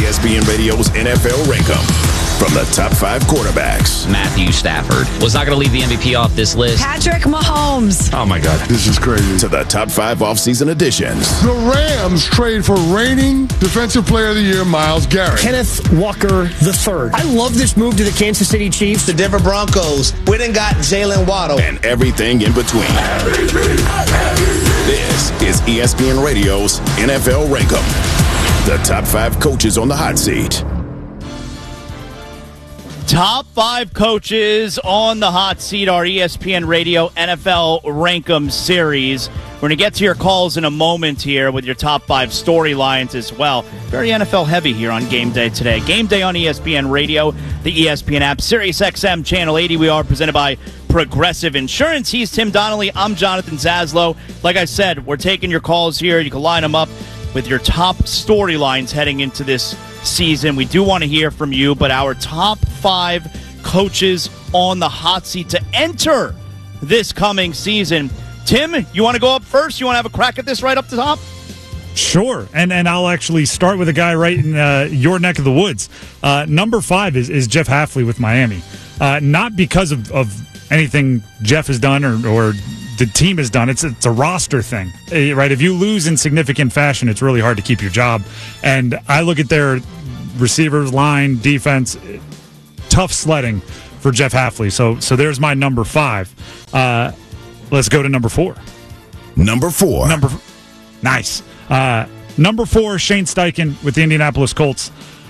ESPN Radio's NFL Rankum. From the top 5 quarterbacks. Matthew Stafford was not going to leave the MVP off this list. Patrick Mahomes. Oh, my God. This is crazy. To the top 5 offseason additions. The Rams trade for reigning Defensive Player of the Year, Myles Garrett. Kenneth Walker III. I love this move to the Kansas City Chiefs. The Denver Broncos. We done got Jalen Waddle. And everything in between. This is ESPN Radio's NFL Rankum. The top 5 coaches on the hot seat. Top 5 coaches on the hot seat, our ESPN Radio NFL Rankum series. We're going to get to your calls in a moment here with your top 5 storylines as well. Very NFL heavy here on Game Day today. Game Day on ESPN Radio, the ESPN app, Sirius XM Channel 80. We are presented by Progressive Insurance. He's Tim Donnelly. I'm Jonathan Zaslow. Like I said, we're taking your calls here. You can line them up with your top storylines heading into this season. We do want to hear from you, but our top 5 coaches on the hot seat to enter this coming season. Tim, you want to go up first? You want to have a crack at this right up the top? Sure, and I'll actually start with a guy right in your neck of the woods. Number 5 is Jeff Hafley with Miami. Not because of anything Jeff has done or the team has done. It's a roster thing, right? If you lose in significant fashion, it's really hard to keep your job. And I look at their receivers, line, defense, tough sledding for Jeff Hafley. So there's my number 5. Let's go to number 4. Number 4. Nice. Number 4, Shane Steichen with the Indianapolis Colts.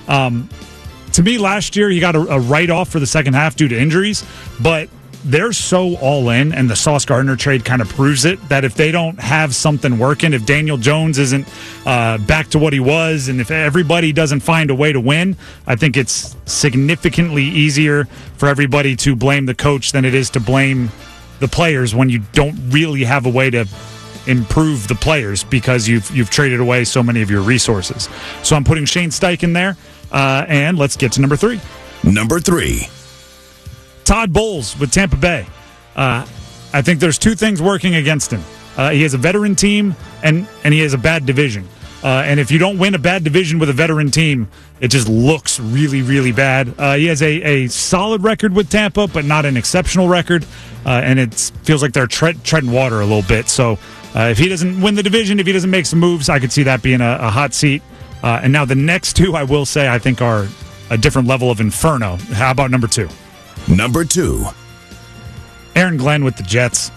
To me, last year he got a write-off for the second half due to injuries, but they're so all in, and the Sauce Gardner trade kind of proves it, that if they don't have something working, if Daniel Jones isn't back to what he was, and if everybody doesn't find a way to win, I think it's significantly easier for everybody to blame the coach than it is to blame the players when you don't really have a way to improve the players because you've traded away so many of your resources. So I'm putting Shane Steichen there, and let's get to number 3. Number 3. Todd Bowles with Tampa Bay. I think there's 2 things working against him. He has a veteran team, and he has a bad division. And if you don't win a bad division with a veteran team, it just looks really, really bad. He has a solid record with Tampa, but not an exceptional record. And it feels like they're treading water a little bit. So if he doesn't win the division, if he doesn't make some moves, I could see that being a hot seat. And now the next 2, I will say, I think are a different level of inferno. How about number 2? Number 2. Aaron Glenn with the Jets.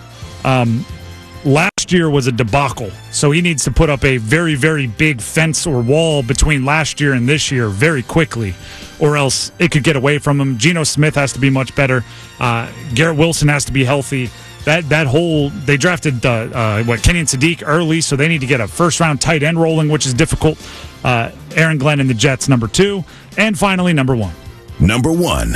Last year was a debacle, so he needs to put up a very, very big fence or wall between last year and this year very quickly, or else it could get away from him. Geno Smith has to be much better. Garrett Wilson has to be healthy. That whole, they drafted Kenyon Sadiq early, so they need to get a first-round tight end rolling, which is difficult. Aaron Glenn and the Jets, number 2. And finally, number 1. Number 1.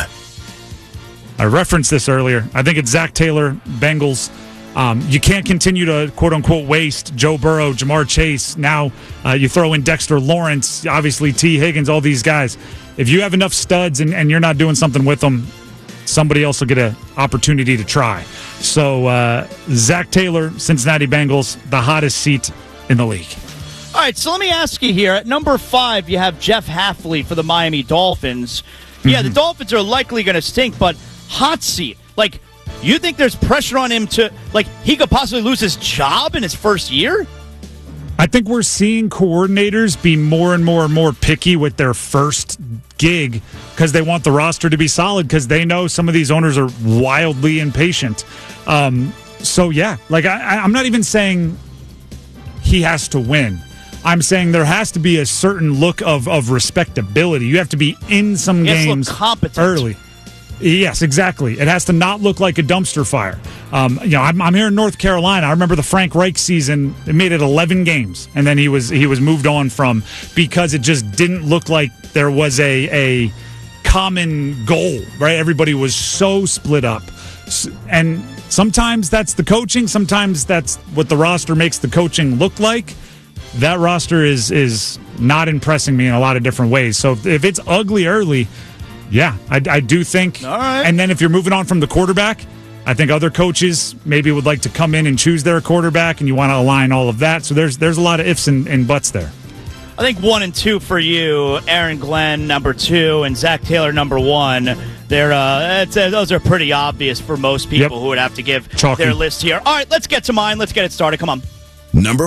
I referenced this earlier. I think it's Zach Taylor, Bengals. You can't continue to, quote-unquote, waste Joe Burrow, Jamar Chase. Now you throw in Dexter Lawrence, obviously T. Higgins, all these guys. If you have enough studs and you're not doing something with them, somebody else will get an opportunity to try. So Zach Taylor, Cincinnati Bengals, the hottest seat in the league. All right, so let me ask you here. At number 5, you have Jeff Hafley for the Miami Dolphins. Yeah, the Dolphins are likely going to stink, but hot seat. Like, you think there's pressure on him to, like, he could possibly lose his job in his first year? I think we're seeing coordinators be more and more and more picky with their first gig because they want the roster to be solid because they know some of these owners are wildly impatient. So, yeah, like, I'm not even saying he has to win. I'm saying there has to be a certain look of respectability. You have to be in some games early. Yes, exactly. It has to not look like a dumpster fire. I'm here in North Carolina. I remember the Frank Reich season. It made it 11 games, and then he was moved on from because it just didn't look like there was a common goal. Right? Everybody was so split up, and sometimes that's the coaching. Sometimes that's what the roster makes the coaching look like. That roster is not impressing me in a lot of different ways. So if it's ugly early. Yeah, I do think. All right. And then if you're moving on from the quarterback, I think other coaches maybe would like to come in and choose their quarterback, and you want to align all of that. So there's a lot of ifs and buts there. I think 1 and 2 for you, Aaron Glenn number 2 and Zach Taylor number 1. Those are pretty obvious for most people who would have to give their list here. All right, let's get to mine. Let's get it started. Come on. Number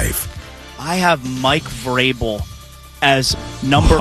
5. I have Mike Vrabel as number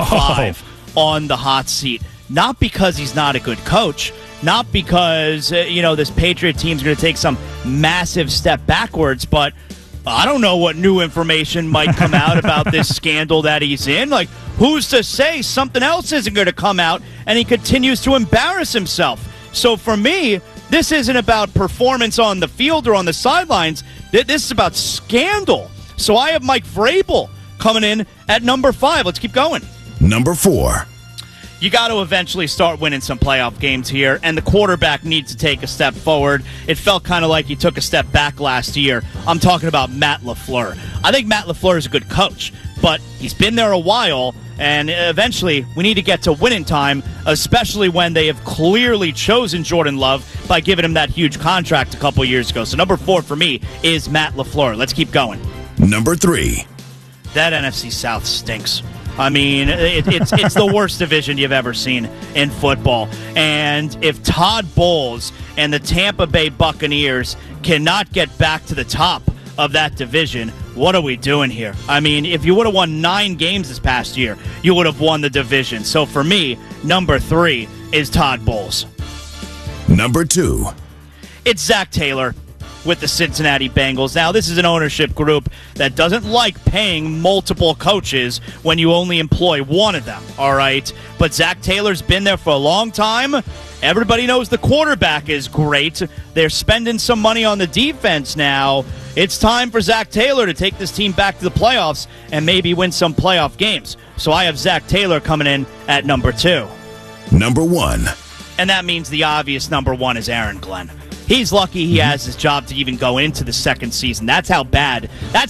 5 on the hot seat. Not because he's not a good coach, not because this Patriot team's going to take some massive step backwards, but I don't know what new information might come out about this scandal that he's in. Like, who's to say something else isn't going to come out and he continues to embarrass himself? So for me, this isn't about performance on the field or on the sidelines. This is about scandal. So I have Mike Vrabel coming in at number 5. Let's keep going. Number 4. You got to eventually start winning some playoff games here, and the quarterback needs to take a step forward. It felt kind of like he took a step back last year. I'm talking about Matt LaFleur. I think Matt LaFleur is a good coach, but he's been there a while, and eventually we need to get to winning time, especially when they have clearly chosen Jordan Love by giving him that huge contract a couple years ago. So number 4 for me is Matt LaFleur. Let's keep going. Number 3. That NFC South stinks. I mean, it's the worst division you've ever seen in football. And if Todd Bowles and the Tampa Bay Buccaneers cannot get back to the top of that division, what are we doing here? I mean, if you would have won 9 games this past year, you would have won the division. So for me, number 3 is Todd Bowles. Number 2. It's Zach Taylor with the Cincinnati Bengals. Now, this is an ownership group that doesn't like paying multiple coaches when you only employ one of them, all right? But Zach Taylor's been there for a long time. Everybody knows the quarterback is great. They're spending some money on the defense now. It's time for Zach Taylor to take this team back to the playoffs and maybe win some playoff games. So I have Zach Taylor coming in at number 2. Number 1. And that means the obvious number 1 is Aaron Glenn. He's lucky he has his job to even go into the second season. That's how bad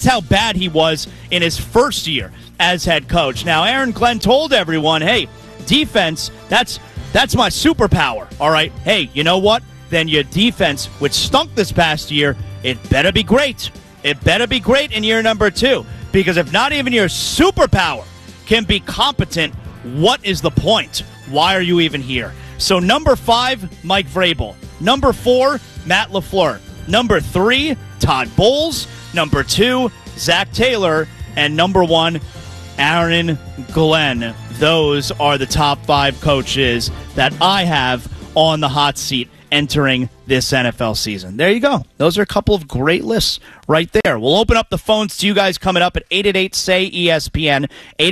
he was in his first year as head coach. Now, Aaron Glenn told everyone, hey, defense, that's my superpower. All right, hey, you know what? Then your defense, which stunk this past year, it better be great. It better be great in year number 2. Because if not even your superpower can be competent, what is the point? Why are you even here? So number 5, Mike Vrabel. Number 4, Matt LaFleur. Number 3, Todd Bowles. Number 2, Zach Taylor. And number 1, Aaron Glenn. Those are the top 5 coaches that I have on the hot seat entering this NFL season. There you go. Those are a couple of great lists right there. We'll open up the phones to you guys coming up at 888-SAY-ESPN,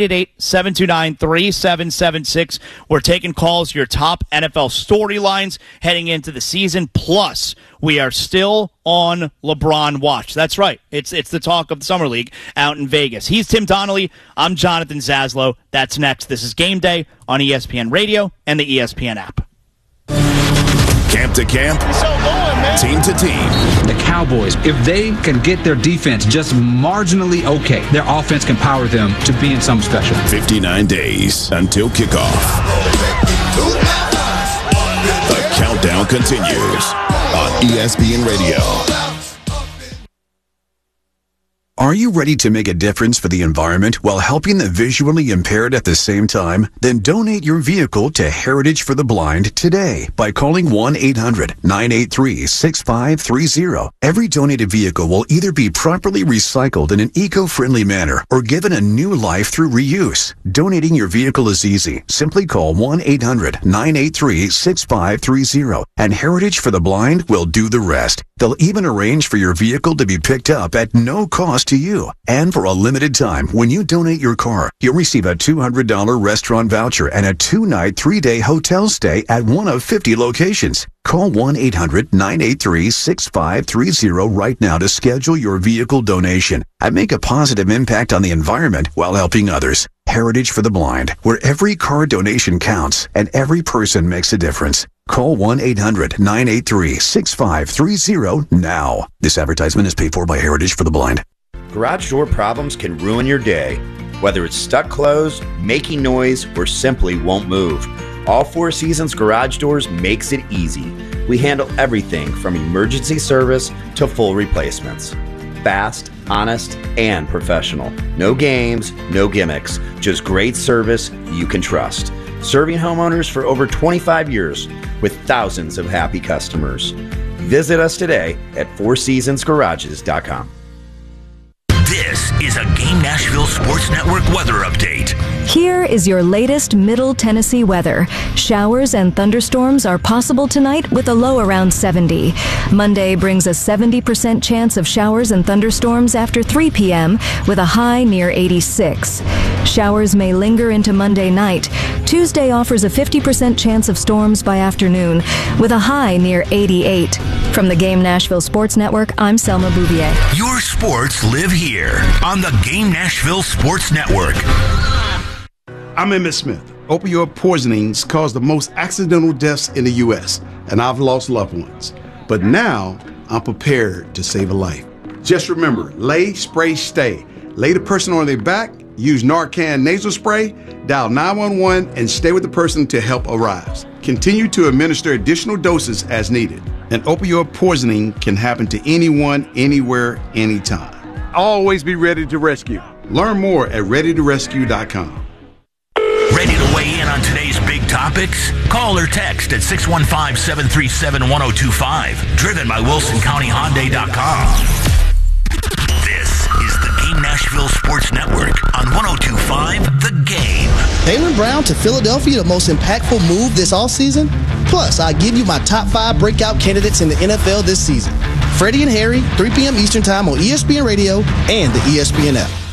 888-729-3776. We're taking calls, your top NFL storylines heading into the season. Plus, we are still on LeBron watch. That's right. It's the talk of the Summer League out in Vegas. He's Tim Donnelly. I'm Jonathan Zaslow. That's next. This is Game Day on ESPN Radio and the ESPN app. Camp to camp, team to team. The Cowboys, if they can get their defense just marginally okay, their offense can power them to being something special. 59 days until kickoff. The countdown continues on ESPN Radio. Are you ready to make a difference for the environment while helping the visually impaired at the same time? Then donate your vehicle to Heritage for the Blind today by calling 1-800-983-6530. Every donated vehicle will either be properly recycled in an eco-friendly manner or given a new life through reuse. Donating your vehicle is easy. Simply call 1-800-983-6530 and Heritage for the Blind will do the rest. They'll even arrange for your vehicle to be picked up at no cost to you. And for a limited time, when you donate your car, you'll receive a $200 restaurant voucher and a 2-night, 3-day hotel stay at one of 50 locations. Call 1-800-983-6530 right now to schedule your vehicle donation and make a positive impact on the environment while helping others. Heritage for the Blind, where every car donation counts and every person makes a difference. Call 1-800-983-6530 now. This advertisement is paid for by Heritage for the Blind. Garage door problems can ruin your day. Whether it's stuck closed, making noise, or simply won't move. All Four Seasons Garage Doors makes it easy. We handle everything from emergency service to full replacements. fast, honest, and professional. No games, no gimmicks, just great service you can trust. Serving homeowners for over 25 years with thousands of happy customers. Visit us today at fourseasonsgarages.com. This is a Game Nashville Sports Network weather update. Here is your latest Middle Tennessee weather. Showers and thunderstorms are possible tonight with a low around 70. Monday brings a 70% chance of showers and thunderstorms after 3 p.m. with a high near 86. Showers may linger into Monday night. Tuesday offers a 50% chance of storms by afternoon with a high near 88. From the Game Nashville Sports Network, I'm Selma Bouvier. Your sports live here on the Game Nashville Sports Network. I'm Emmett Smith. Opioid poisonings cause the most accidental deaths in the U.S., and I've lost loved ones. But now, I'm prepared to save a life. Just remember, lay, spray, stay. Lay the person on their back, use Narcan nasal spray, dial 911, and stay with the person until help arrives. Continue to administer additional doses as needed. An opioid poisoning can happen to anyone, anywhere, anytime. Always be ready to rescue. Learn more at readytorescue.com. Ready to weigh in on today's big topics? Call or text at 615-737-1025. Driven by WilsonCountyHyundai.com. This is the Game Nashville Sports Network on 102.5 The Game. Jaylen Brown to Philadelphia, the most impactful move this offseason? Plus, I give you my top 5 breakout candidates in the NFL this season. Freddie and Harry, 3 p.m. Eastern Time on ESPN Radio and the ESPN app.